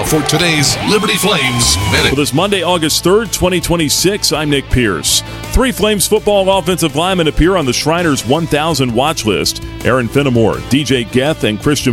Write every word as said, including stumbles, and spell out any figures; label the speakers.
Speaker 1: Now for today's Liberty Flames Minute.
Speaker 2: For this Monday, August third, twenty twenty-six, I'm Nick Pierce. Three Flames football offensive linemen appear on the Shriners one thousand watch list. Aaron Fenimore, D J Geth, and Christian